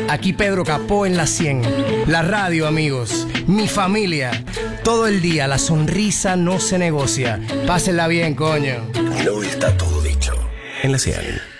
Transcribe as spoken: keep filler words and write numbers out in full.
Aquí Pedro Capó en la cien. La radio, amigos. Mi familia. Todo el día la sonrisa no se negocia. Pásenla bien, coño. Y hoy está todo dicho. En la cien.